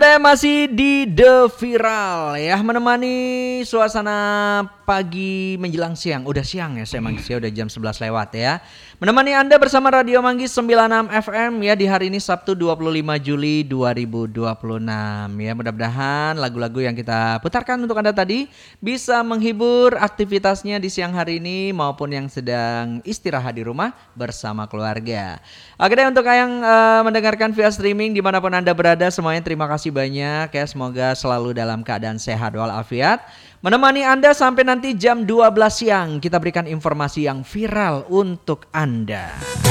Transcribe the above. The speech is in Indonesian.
Saya masih di The Viral ya, menemani suasana pagi menjelang siang. Udah siang ya, saya Manggis ya, udah jam 11 lewat ya. Menemani Anda bersama Radio Manggis 96 FM ya di hari ini Sabtu 25 Juli 2026 ya. Mudah-mudahan lagu-lagu yang kita putarkan untuk Anda tadi bisa menghibur aktivitasnya di siang hari ini maupun yang sedang istirahat di rumah bersama keluarga. Oke deh, untuk yang mendengarkan via streaming dimanapun Anda berada, semuanya terima kasih banyak ya. Semoga selalu dalam keadaan sehat walafiat. Menemani Anda sampai nanti jam 12 siang, kita berikan informasi yang viral untuk Anda.